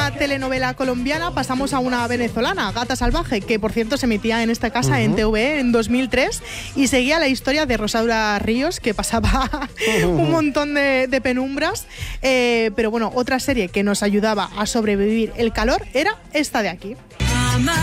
una telenovela colombiana pasamos a una venezolana, Gata Salvaje, que por cierto se emitía en esta casa en TVE en 2003 y seguía la historia de Rosaura Ríos, que pasaba un montón de penumbras, pero bueno, otra serie que nos ayudaba a sobrevivir el calor era esta de aquí.